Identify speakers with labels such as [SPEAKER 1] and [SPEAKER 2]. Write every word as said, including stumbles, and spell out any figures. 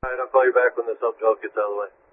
[SPEAKER 1] All right, I'll call you back when this up job gets out of the way.